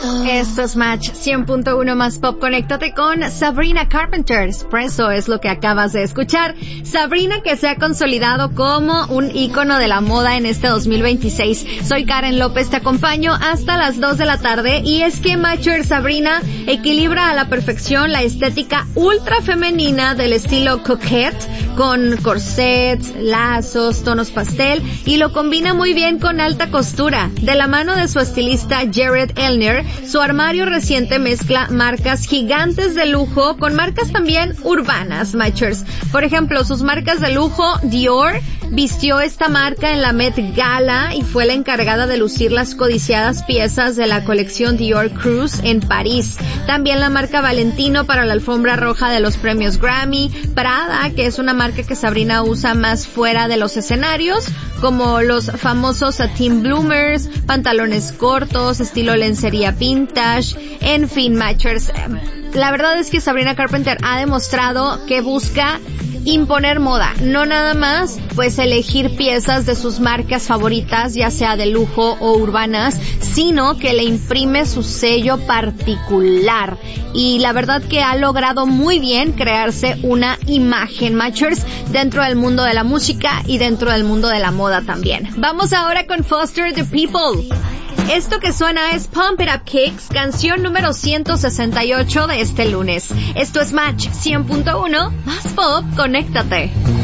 Esto es Match 100.1 más pop. Conéctate con Sabrina Carpenter. Espresso es lo que acabas de escuchar. Sabrina, que se ha consolidado como un ícono de la moda en este 2026. Soy Karen López, te acompaño hasta las 2 de la tarde. Y es que Matcher Sabrina equilibra a la perfección la estética ultra femenina del estilo coquette, con corsets, lazos, tonos pastel, y lo combina muy bien con alta costura. De la mano de su estilista Jared Elner, su armario reciente mezcla marcas gigantes de lujo con marcas también urbanas, Matchers. Por ejemplo, sus marcas de lujo, Dior, vistió esta marca en la Met Gala y fue la encargada de lucir las codiciadas piezas de la colección Dior Cruise en París. También la marca Valentino para la alfombra roja de los premios Grammy, Prada, que es una marca que Sabrina usa más fuera de los escenarios, como los famosos satin bloomers, pantalones cortos, estilo lencería vintage, en fin, Matchers. La verdad es que Sabrina Carpenter ha demostrado que busca imponer moda, no nada más pues elegir piezas de sus marcas favoritas, ya sea de lujo o urbanas, sino que le imprime su sello particular, y la verdad que ha logrado muy bien crearse una imagen, Matchers, dentro del mundo de la música y dentro del mundo de la moda también. Vamos ahora con Foster the People. Esto que suena es Pump It Up Kicks, canción número 168 de este lunes. Esto es Match 100.1 más pop, conéctate.